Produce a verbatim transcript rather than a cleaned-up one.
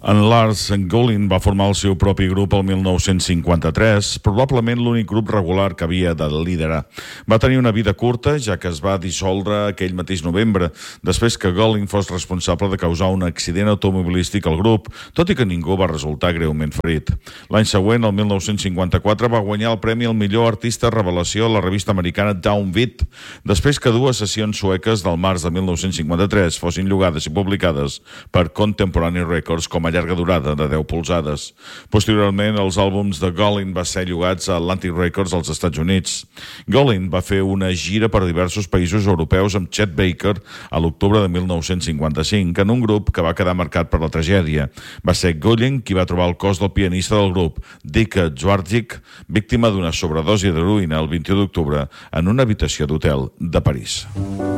En Lars Gollin va formar el seu propi grup el mil nou-cents cinquanta-tres, probablement l'únic grup regular que havia de liderar. Va tenir una vida curta, ja que es va dissoldre aquell mateix novembre, després que Gollin fos responsable de causar un accident automobilístic al grup, tot i que ningú va resultar greument ferit. L'any següent, el mil nou-cents cinquanta-quatre, va guanyar el premi al millor artista revelació a la revista americana Downbeat, després que dues sessions sueques del març de mil nou-cents cinquanta-tres fossin llogades i publicades per Contemporary Records com a llarga durada de deu polzades. Posteriorment, els àlbums de Gollin va ser llogats a Atlantic Records als Estats Units. Gollin va fer una gira per diversos països europeus amb Chet Baker a l'octubre de mil nou-cents cinquanta-cinc, en un grup que va quedar marcat per la tragèdia. Va ser Gollin qui va trobar el cos del pianista del grup, Dick Zwarzik, víctima d'una sobredosi d'heroïna el vint-i-u d'octubre en una habitació d'hotel de París.